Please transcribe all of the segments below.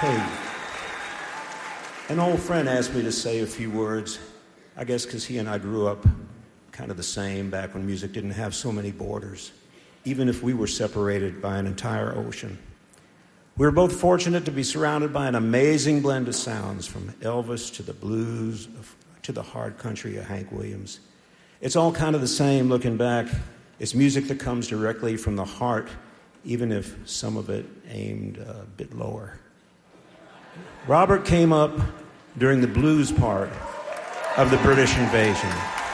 Hey, an old friend asked me to say a few words, I guess because he and I grew up kind of the same back when music didn't have so many borders, even if we were separated by an entire ocean. We were both fortunate to be surrounded by an amazing blend of sounds, from Elvis to the blues to the hard country of Hank Williams. It's all kind of the same looking back. It's music that comes directly from the heart, even if some of it aimed a bit lower. Robert came up during the blues part of the British invasion.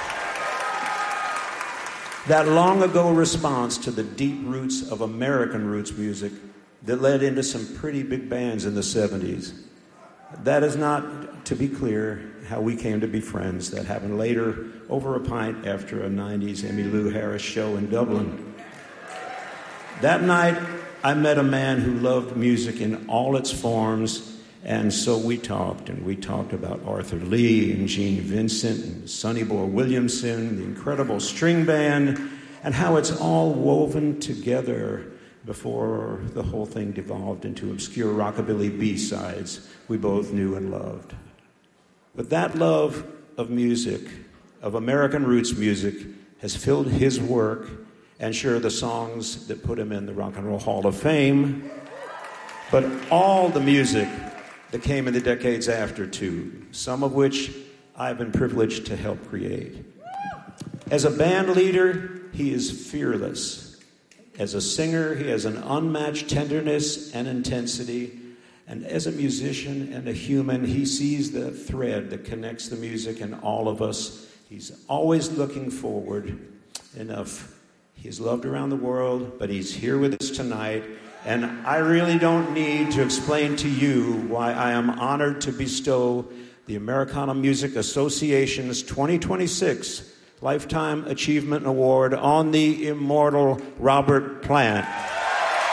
That long ago response to the deep roots of American roots music that led into some pretty big bands in the 70s. That is not, to be clear, how we came to be friends. That happened later over a pint after a 90s Emmylou Harris show in Dublin. That night, I met a man who loved music in all its forms, and so we talked about Arthur Lee and Gene Vincent and Sonny Boy Williamson, the incredible string band, and how it's all woven together before the whole thing devolved into obscure rockabilly B-sides we both knew and loved. But that love of music, of American roots music, has filled his work, and sure, the songs that put him in the Rock and Roll Hall of Fame, but all the music that came in the decades after, too, some of which I've been privileged to help create. As a band leader, he is fearless. As a singer, he has an unmatched tenderness and intensity. And as a musician and a human, he sees the thread that connects the music and all of us. He's always looking forward. He's loved around the world, but he's here with us tonight. And I really don't need to explain to you why I am honored to bestow the Americana Music Association's 2026 Lifetime Achievement Award on the immortal Robert Plant.